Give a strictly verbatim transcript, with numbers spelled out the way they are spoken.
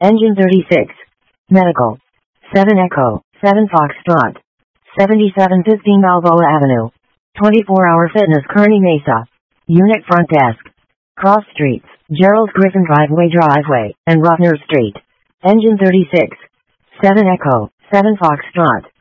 Engine thirty-six. Medical. seven Echo, seven Foxtrot. seventy-seven fifteen Balboa Avenue. twenty-four hour Fitness Kearny Mesa. Unit Front Desk. Cross Streets, Gerald Griffin Driveway Driveway, and Ruffner Street. Engine thirty-six. seven Echo, seven Foxtrot.